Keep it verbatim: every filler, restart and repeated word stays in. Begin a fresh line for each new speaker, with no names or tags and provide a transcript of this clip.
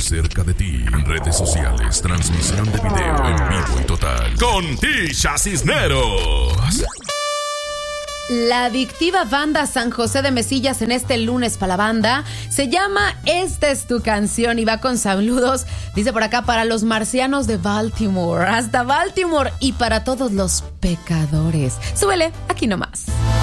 cerca de ti. En redes sociales, transmisión de video en vivo y total. Con Tisha Cisneros.
La adictiva banda San José de Mesillas en este lunes para la banda se llama Esta es tu canción y va con saludos, dice por acá, para los marcianos de Baltimore, hasta Baltimore y para todos los pecadores. Súbele, aquí nomás.